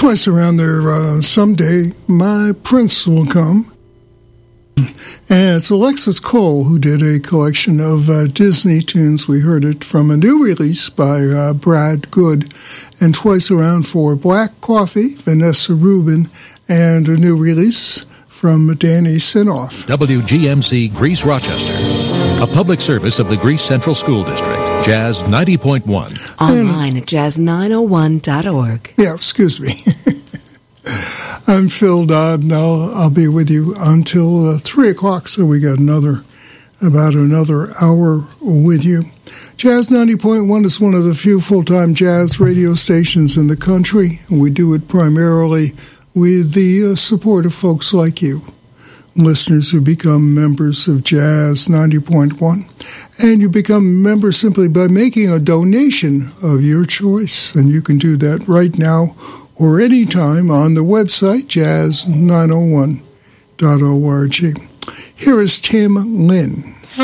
Twice around there, someday my prince will come. And it's Alexis Cole who did a collection of Disney tunes. We heard it from a new release by Brad Good. And Twice Around for Black Coffee, Vanessa Rubin, and a new release from Danny Sinoff. WGMC Greece Rochester, a public service of the Greece Central School District. Jazz 90.1. Online at jazz901.org. Yeah, excuse me. I'm Phil Dodd, and I'll be with you until 3 o'clock, so we got about another hour with you. Jazz 90.1 is one of the few full-time jazz radio stations in the country, and we do it primarily with the support of folks like you, listeners who become members of Jazz 90.1. And you become members simply by making a donation of your choice, and you can do that right now or anytime on the website, jazz901.org. Here is Tim Lin.